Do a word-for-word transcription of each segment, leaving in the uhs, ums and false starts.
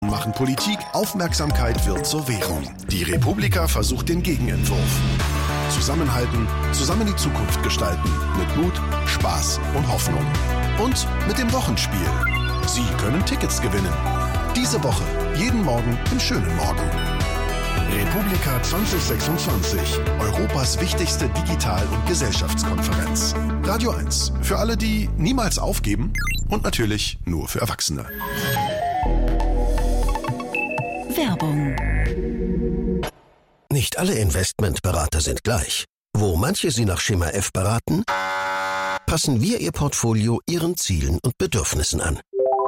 machen Politik, Aufmerksamkeit wird zur Währung. Die Republika versucht den Gegenentwurf. Zusammenhalten, zusammen die Zukunft gestalten. Mit Mut, Spaß und Hoffnung. Und mit dem Wochenspiel. Sie können Tickets gewinnen. Diese Woche, jeden Morgen im schönen Morgen. Republika zwanzig sechsundzwanzig. Europas wichtigste Digital- und Gesellschaftskonferenz. Radio eins. Für alle, die niemals aufgeben. Und natürlich nur für Erwachsene. Werbung. Nicht alle Investmentberater sind gleich. Wo manche Sie nach Schema F beraten, passen wir Ihr Portfolio Ihren Zielen und Bedürfnissen an.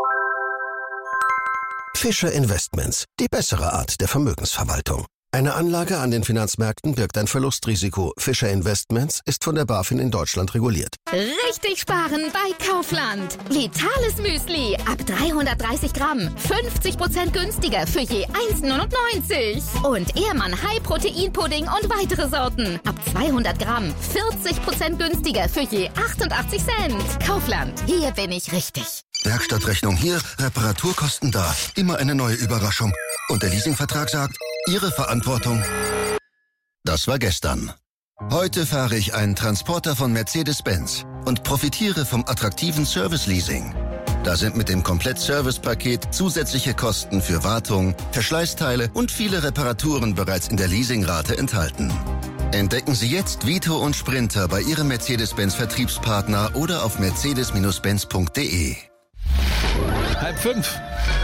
Fischer Investments, die bessere Art der Vermögensverwaltung. Eine Anlage an den Finanzmärkten birgt ein Verlustrisiko. Fischer Investments ist von der BaFin in Deutschland reguliert. Richtig sparen bei Kaufland. Vitales Müsli ab dreihundertdreißig Gramm. fünfzig Prozent günstiger für je eins neunundneunzig. Und Ehrmann High Protein Pudding und weitere Sorten. Ab zweihundert Gramm. vierzig Prozent günstiger für je achtundachtzig Cent. Kaufland. Hier bin ich richtig. Werkstattrechnung hier, Reparaturkosten da. Immer eine neue Überraschung. Und der Leasingvertrag sagt, Ihre Verantwortung. Das war gestern. Heute fahre ich einen Transporter von Mercedes-Benz und profitiere vom attraktiven Service-Leasing. Da sind mit dem Komplett-Service-Paket zusätzliche Kosten für Wartung, Verschleißteile und viele Reparaturen bereits in der Leasingrate enthalten. Entdecken Sie jetzt Vito und Sprinter bei Ihrem Mercedes-Benz-Vertriebspartner oder auf mercedes Benz punkt de. Halb fünf.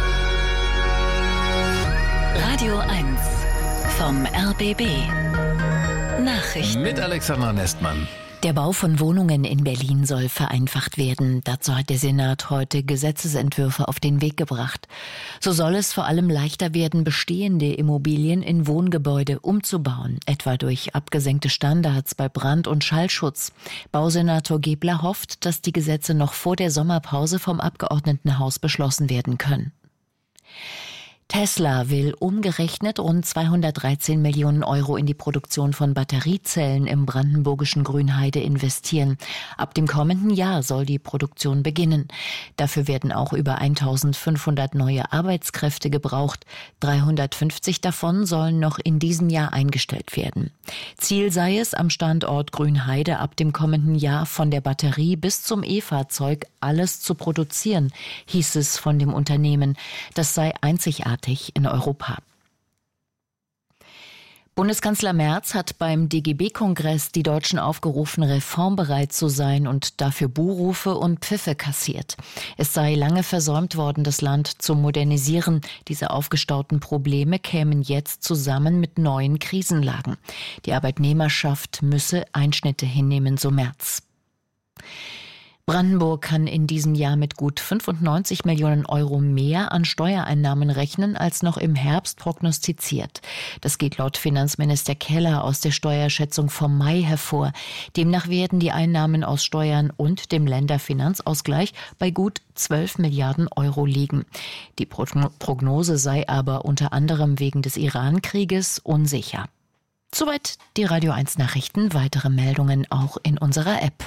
Radio eins vom R B B. Nachrichten. Mit Alexandra Nestmann. Der Bau von Wohnungen in Berlin soll vereinfacht werden. Dazu hat der Senat heute Gesetzesentwürfe auf den Weg gebracht. So soll es vor allem leichter werden, bestehende Immobilien in Wohngebäude umzubauen, etwa durch abgesenkte Standards bei Brand- und Schallschutz. Bausenator Gebler hofft, dass die Gesetze noch vor der Sommerpause vom Abgeordnetenhaus beschlossen werden können. Tesla will umgerechnet rund zweihundertdreizehn Millionen Euro in die Produktion von Batteriezellen im brandenburgischen Grünheide investieren. Ab dem kommenden Jahr soll die Produktion beginnen. Dafür werden auch über eintausendfünfhundert neue Arbeitskräfte gebraucht. dreihundertfünfzig davon sollen noch in diesem Jahr eingestellt werden. Ziel sei es, am Standort Grünheide ab dem kommenden Jahr von der Batterie bis zum E-Fahrzeug alles zu produzieren, hieß es von dem Unternehmen. Das sei einzigartig in Europa. Bundeskanzler Merz hat beim D G B-Kongress die Deutschen aufgerufen, reformbereit zu sein und dafür Buhrufe und Pfiffe kassiert. Es sei lange versäumt worden, das Land zu modernisieren. Diese aufgestauten Probleme kämen jetzt zusammen mit neuen Krisenlagen. Die Arbeitnehmerschaft müsse Einschnitte hinnehmen, so Merz. Brandenburg kann in diesem Jahr mit gut fünfundneunzig Millionen Euro mehr an Steuereinnahmen rechnen, als noch im Herbst prognostiziert. Das geht laut Finanzminister Keller aus der Steuerschätzung vom Mai hervor. Demnach werden die Einnahmen aus Steuern und dem Länderfinanzausgleich bei gut zwölf Milliarden Euro liegen. Die Prognose sei aber unter anderem wegen des Iran-Krieges unsicher. Soweit die Radio eins Nachrichten. Weitere Meldungen auch in unserer App.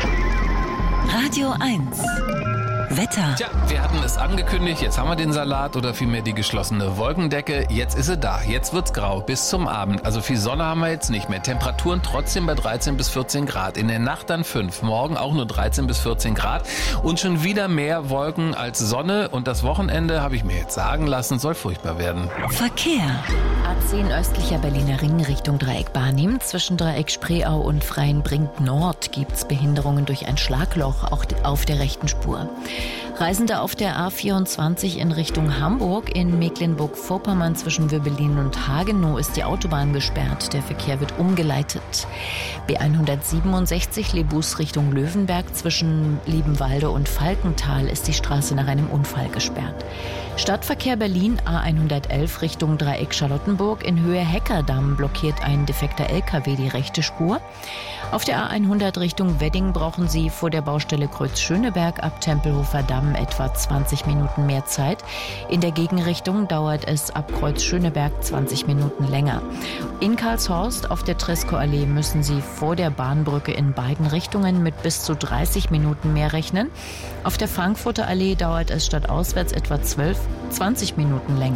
Radio eins. Wetter. Tja, wir hatten es angekündigt, jetzt haben wir den Salat oder vielmehr die geschlossene Wolkendecke. Jetzt ist sie da, jetzt wird's grau bis zum Abend. Also viel Sonne haben wir jetzt nicht mehr. Temperaturen trotzdem bei dreizehn bis vierzehn Grad. In der Nacht dann fünf, morgen auch nur dreizehn bis vierzehn Grad. Und schon wieder mehr Wolken als Sonne. Und das Wochenende, habe ich mir jetzt sagen lassen, soll furchtbar werden. Verkehr. A zehn östlicher Berliner Ring Richtung Dreieck Barnim. Zwischen Dreieck Spreeau und Freienbrink Nord gibt's Behinderungen durch ein Schlagloch, auch auf der rechten Spur. Reisende auf der A vierundzwanzig in Richtung Hamburg. In Mecklenburg-Vorpommern zwischen Wöbelin und Hagenow ist die Autobahn gesperrt. Der Verkehr wird umgeleitet. B hundertsiebenundsechzig Lebus Richtung Löwenberg. Zwischen Liebenwalde und Falkenthal ist die Straße nach einem Unfall gesperrt. Stadtverkehr Berlin A hundertelf Richtung Dreieck Charlottenburg. In Höhe Heckerdamm blockiert ein defekter L K W die rechte Spur. Auf der A hundert Richtung Wedding brauchen Sie vor der Baustelle Kreuz-Schöneberg ab Tempelhofer Damm etwa zwanzig Minuten mehr Zeit. In der Gegenrichtung dauert es ab Kreuz-Schöneberg zwanzig Minuten länger. In Karlshorst auf der Tresco-Allee müssen Sie vor der Bahnbrücke in beiden Richtungen mit bis zu dreißig Minuten mehr rechnen. Auf der Frankfurter Allee dauert es statt auswärts etwa zwölf, zwanzig Minuten länger.